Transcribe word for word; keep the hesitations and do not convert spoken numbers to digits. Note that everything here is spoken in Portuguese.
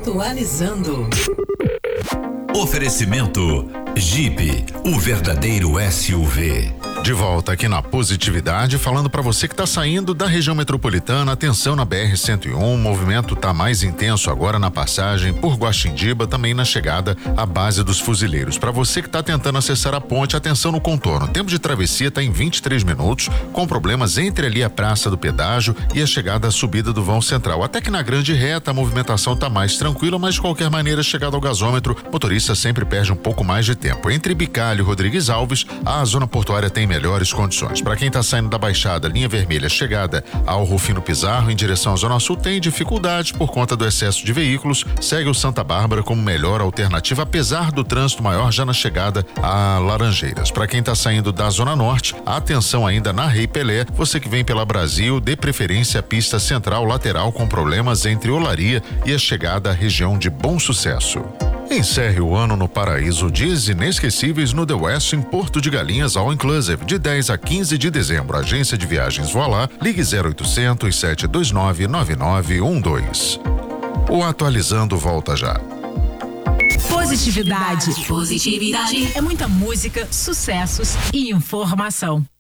Atualizando. Oferecimento Jeep, o verdadeiro S U V. De volta aqui na Positividade, falando para você que está saindo da região metropolitana, atenção na B R cento e um, o movimento tá mais intenso agora na passagem por Guaxindiba, também na chegada à base dos Fuzileiros. Para você que está tentando acessar a ponte, atenção no contorno. O tempo de travessia está em vinte e três minutos, com problemas entre ali a Praça do Pedágio e a chegada à subida do vão central. Até que na grande reta a movimentação está mais tranquila, mas de qualquer maneira, chegada ao gasômetro, o motorista sempre perde um pouco mais de tempo. Entre Bicalho e Rodrigues Alves, a zona portuária tem melhores condições. Para quem está saindo da Baixada, linha vermelha, chegada ao Rufino Pizarro em direção à Zona Sul, tem dificuldade por conta do excesso de veículos. Segue o Santa Bárbara como melhor alternativa, apesar do trânsito maior já na chegada a Laranjeiras. Para quem está saindo da Zona Norte, atenção ainda na Rei Pelé. Você que vem pela Brasil, dê preferência à pista central lateral com problemas entre Olaria e a chegada à região de Bom Sucesso. Encerre o ano no paraíso. Dias inesquecíveis no The West em Porto de Galinhas All Inclusive, de dez a quinze de dezembro. Agência de viagens Voilá, ligue zero oitocentos, sete dois nove, nove nove um dois. O Atualizando volta já. Positividade. Positividade. É muita música, sucessos e informação.